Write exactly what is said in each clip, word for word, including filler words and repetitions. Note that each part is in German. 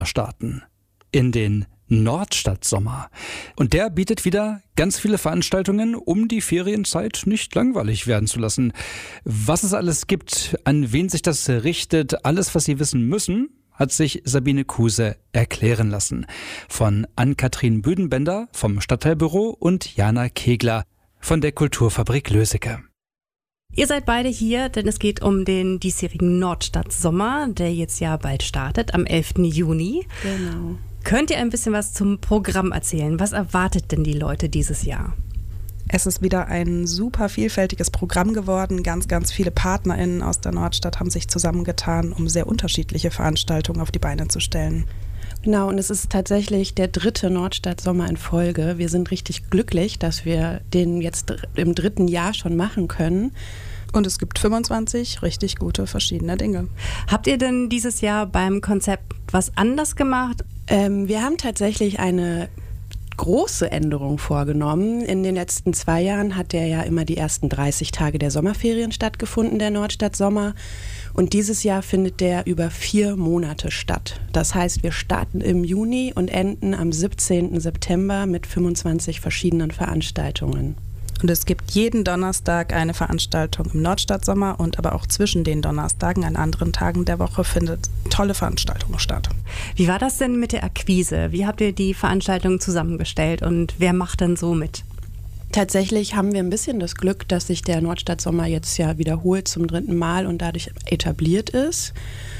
starten. In den Nordstadt-Sommer. Und der bietet wieder ganz viele Veranstaltungen, um die Ferienzeit nicht langweilig werden zu lassen. Was es alles gibt, an wen sich das richtet, alles, was Sie wissen müssen, hat sich Sabine Kuse erklären lassen. Von Ann-Kathrin Büdenbender vom Stadtteilbüro und Jana Kegler von der Kulturfabrik Löseke. Ihr seid beide hier, denn es geht um den diesjährigen Nordstadt-Sommer, der jetzt ja bald startet, am elften Juni. Genau. Könnt ihr ein bisschen was zum Programm erzählen? Was erwartet denn die Leute dieses Jahr? Es ist wieder ein super vielfältiges Programm geworden. Ganz, ganz viele PartnerInnen aus der Nordstadt haben sich zusammengetan, um sehr unterschiedliche Veranstaltungen auf die Beine zu stellen. Genau, und es ist tatsächlich der dritte Nordstadt-Sommer in Folge. Wir sind richtig glücklich, dass wir den jetzt im dritten Jahr schon machen können. Und es gibt fünfundzwanzig richtig gute verschiedene Dinge. Habt ihr denn dieses Jahr beim Konzept was anders gemacht? Ähm, wir haben tatsächlich eine große Änderung vorgenommen. In den letzten zwei Jahren hat der ja immer die ersten dreißig Tage der Sommerferien stattgefunden, der Nordstadt-Sommer. Und dieses Jahr findet der über vier Monate statt. Das heißt, wir starten im Juni und enden am siebzehnten September mit fünfundzwanzig verschiedenen Veranstaltungen. Und es gibt jeden Donnerstag eine Veranstaltung im Nordstadt-Sommer und aber auch zwischen den Donnerstagen an anderen Tagen der Woche findet tolle Veranstaltungen statt. Wie war das denn mit der Akquise? Wie habt ihr die Veranstaltungen zusammengestellt und wer macht denn so mit? Tatsächlich haben wir ein bisschen das Glück, dass sich der Nordstadt-Sommer jetzt ja wiederholt zum dritten Mal und dadurch etabliert ist.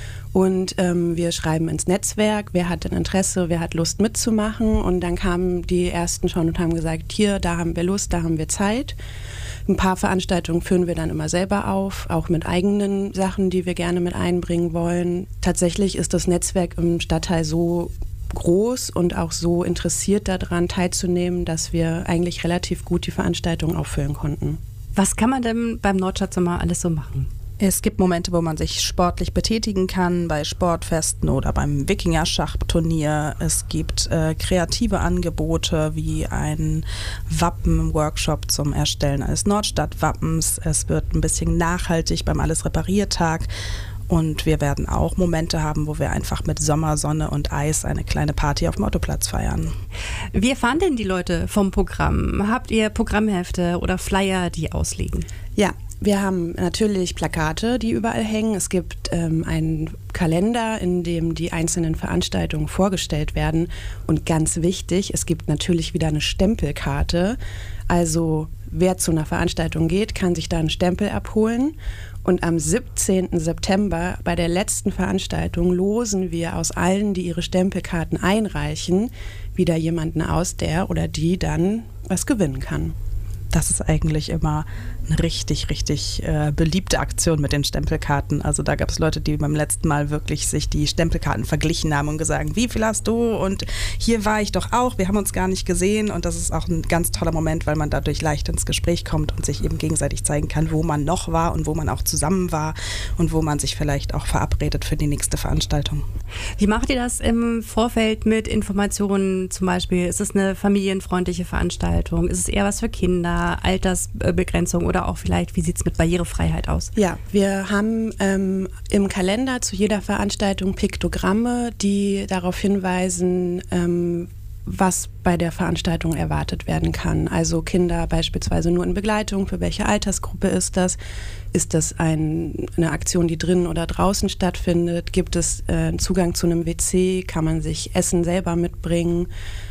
Und ähm, wir schreiben ins Netzwerk, wer hat denn Interesse, wer hat Lust mitzumachen. Und dann kamen die Ersten schon und haben gesagt, hier, da haben wir Lust, da haben wir Zeit. Ein paar Veranstaltungen führen wir dann immer selber auf, auch mit eigenen Sachen, die wir gerne mit einbringen wollen. Tatsächlich ist das Netzwerk im Stadtteil so groß und auch so interessiert daran teilzunehmen, dass wir eigentlich relativ gut die Veranstaltung auffüllen konnten. Was kann man denn beim Nordstadt-Sommer alles so machen? Es gibt Momente, wo man sich sportlich betätigen kann, bei Sportfesten oder beim Wikinger-Schachturnier. Es gibt äh, kreative Angebote wie ein Wappen-Workshop zum Erstellen eines Nordstadt-Wappens. Es wird ein bisschen nachhaltig beim Alles-Repariert-Tag. Und wir werden auch Momente haben, wo wir einfach mit Sommer, Sonne und Eis eine kleine Party auf dem Ottoplatz feiern. Wie erfahren denn die Leute vom Programm? Habt ihr Programmhefte oder Flyer, die ausliegen? Ja, wir haben natürlich Plakate, die überall hängen. Es gibt ähm, einen Kalender, in dem die einzelnen Veranstaltungen vorgestellt werden. Und ganz wichtig, es gibt natürlich wieder eine Stempelkarte. Also wer zu einer Veranstaltung geht, kann sich da einen Stempel abholen. Und am siebzehnten September bei der letzten Veranstaltung losen wir aus allen, die ihre Stempelkarten einreichen, wieder jemanden aus, der oder die dann was gewinnen kann. Das ist eigentlich immer eine richtig, richtig äh, beliebte Aktion mit den Stempelkarten. Also da gab es Leute, die beim letzten Mal wirklich sich die Stempelkarten verglichen haben und gesagt, wie viel hast du? Und hier war ich doch auch, wir haben uns gar nicht gesehen. Und das ist auch ein ganz toller Moment, weil man dadurch leicht ins Gespräch kommt und sich eben gegenseitig zeigen kann, wo man noch war und wo man auch zusammen war und wo man sich vielleicht auch verabredet für die nächste Veranstaltung. Wie macht ihr das im Vorfeld mit Informationen zum Beispiel? Ist es eine familienfreundliche Veranstaltung? Ist es eher was für Kinder? Altersbegrenzung oder auch vielleicht, wie sieht es mit Barrierefreiheit aus? Ja, wir haben ähm, im Kalender zu jeder Veranstaltung Piktogramme, die darauf hinweisen, ähm, was bei der Veranstaltung erwartet werden kann. Also Kinder beispielsweise nur in Begleitung, für welche Altersgruppe ist das? Ist das ein, eine Aktion, die drinnen oder draußen stattfindet? Gibt es äh, Zugang zu einem W C? Kann man sich Essen selber mitbringen?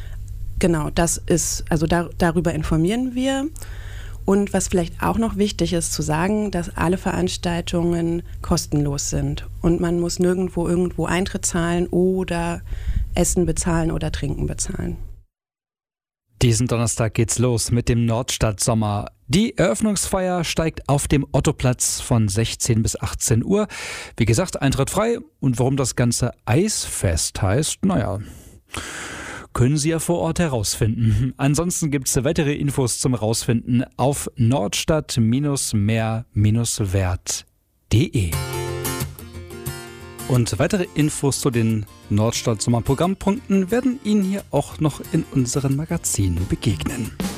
Genau, das ist, also da, darüber informieren wir. Und was vielleicht auch noch wichtig ist zu sagen, dass alle Veranstaltungen kostenlos sind. Und man muss nirgendwo irgendwo Eintritt zahlen oder Essen bezahlen oder Trinken bezahlen. Diesen Donnerstag geht's los mit dem Nordstadt-Sommer. Die Eröffnungsfeier steigt auf dem Ottoplatz von sechzehn bis achtzehn Uhr. Wie gesagt, Eintritt frei. Und warum das Ganze Eisfest heißt, naja, können Sie ja vor Ort herausfinden. Ansonsten gibt es weitere Infos zum Rausfinden auf nordstadt mehr wert punkt de. Und weitere Infos zu den Nordstadt-Sommer-Programmpunkten werden Ihnen hier auch noch in unseren Magazinen begegnen.